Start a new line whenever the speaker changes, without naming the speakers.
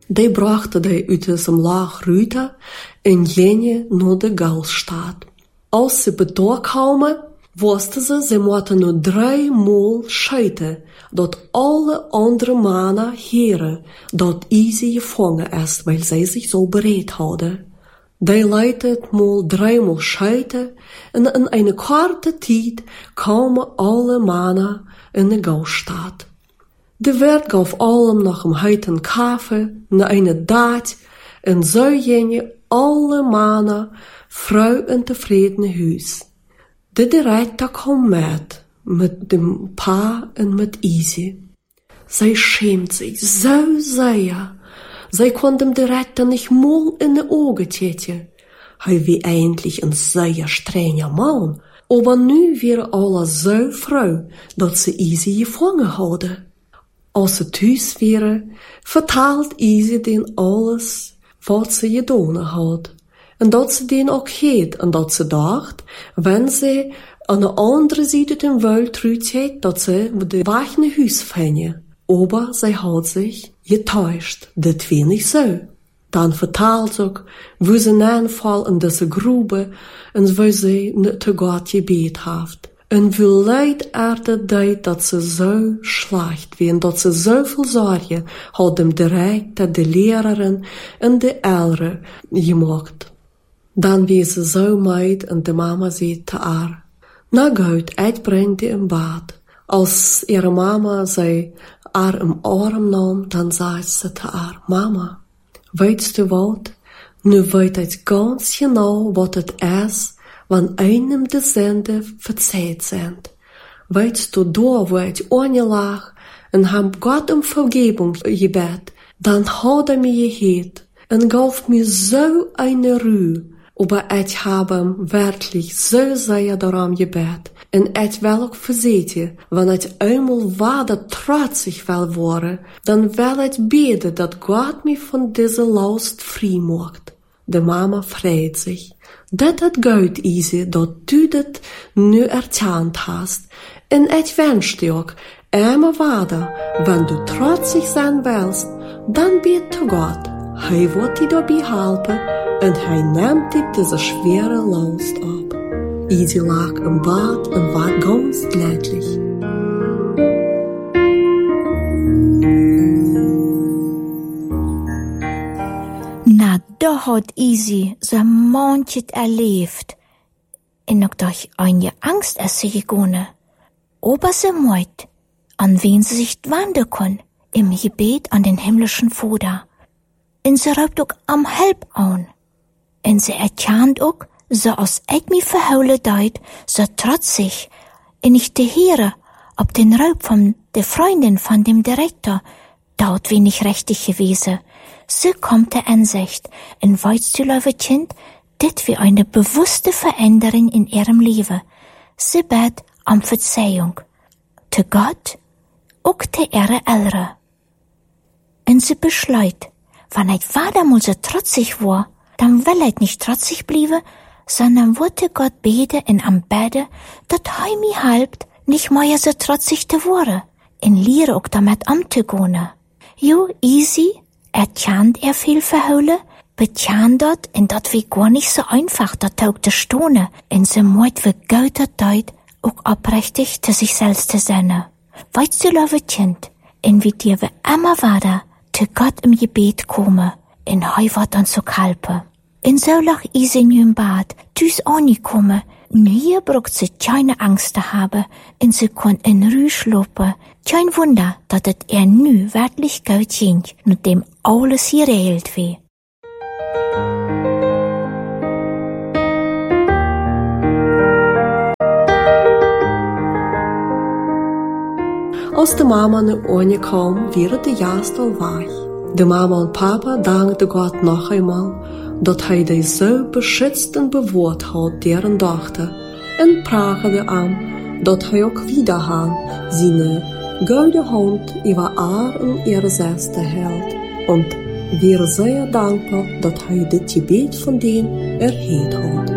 Die brachte die uit zijn laag ruiten en jene naar de Galstad. Als ze betoekwamen, wisten ze moeten nu 3 maal schieten, dat alle andere mannen heren, dat Easy gevangen is, weil zij zich zo bereid hadden. Die leitet mal 3 maal schieten, en in een korte tijd kwamen alle mannen in de Galstad. De Wirt gaf allem nog een heiten kaffee, na een daad, en zo gingen alle mannen vrij en tevreden huis. De directeur kwam met de pa en met Easy. Zij schämt zich zo zeer. Zij kon dem Direktor nicht mal in de ogen kijken. Hij was eigentlich een zeer strenger man, aber nu waren alle zo froh, dat ze Easy gevangen hadden. Als ze thuis waren, vertelt Easy den alles wat ze gedaan had. En dat ze den ook heet, en dat ze dacht, wenn ze aan de andere zijde den Welt terugkeert, dat ze de wachtende huis vinden. Aber zij had zich getäuscht, dat was niet zo. Dan vertelt ze ook, wo ze neerval in deze grube, en wo ze te God gebet heeft. En wie leid de tijd dat ze zo slecht waren, dat ze zoveel zorgen hadden de directeur, de leraren en de ouderen gemaakt. Dan was ze zo meid en de mama zei te haar, na goed, uitbreng die in bad. Als ihre mama zij haar im arm nam, dan zei ze te haar, mama, weißt du wat? Nu weet ik ganz genau wat het is, wann einem de Sende verzeiht sind. Weißt du, da wo ich angelag und hab Gott um Vergebung gebet, dann hat mir gehet und gab mir so eine Ruhe, aber ich habe ihm wirklich so sehr daran gebet und ich will auch versehen, wenn ich einmal weiter trotzig will worden, dann will ich beten, dass Gott mich von dieser Last frei macht. De mama freut sich. Dat het goed is dat du dat nu erkannt hast. En ich wünsch dir auch immer weiter, wenn du trotzig sein willst, dann bitte Gott. Hij wird dir dabei helfen und hij nimmt dir diese schwere Last ab. Easy lag im Bad und war ganz glücklich.
Na, da hat Easy so manches erlebt. Und auch durch eine Angst ist sie gegangen. Aber sie meint, an wen sie sich wenden kann, im Gebet an den himmlischen Vater. Und sie raubt auch am Help an. Und sie erkennt auch, so aus ich mich verhaule deit, so trotzig, und ich die Heere, ob den Raub von der Freundin von dem Direktor, dort wenig richtig gewesen. So kommt der Ansicht, und weißt du, liebe Kind, dit wie eine bewusste Veränderung in ihrem Leben. Sie bet um Verzeihung. Zu Gott, auch zu ihre Eltern. Und sie beschleut, wenn ich weiter mal so trotzig war, dann will ich nicht trotzig bleiben, sondern wollte Gott beten und am Beten, dass er mir hilft, nicht mehr so trotzig zu werden, und lehre auch damit umzugehen. Jo, Easy, erkennt viel verhüllen, bekannt dort, und dat wie gar nicht so einfach, dat auch zu stehen, und sie meint wie guter Zeit auch aufrichtig zu sich selbst zu sein. Weißt du, liebe Kind, und wie dir wir immer weiter zu Gott im Gebet kommen, und er wird uns so helfen. Und so lag Easy nu im Bad, düs angekommen, und hier braucht sie keine Angst zu haben, und sie kann in Ruhe schlafen. Kein Wunder, dass es nu wirklich gut ging, nachdem alles geregelt war.
Als de mama nu aankwam, werd de jaast al weg. De mama und Papa dankten Gott noch einmal, dass hij die so beschützt und bewahrt hat, deren Tochter, und prachende an, dass hij auch wiederhan seine gouden Hand über und ihre Säste hält, und wir sehr dankbar, dass hij dit Gebet von denen erhört hat.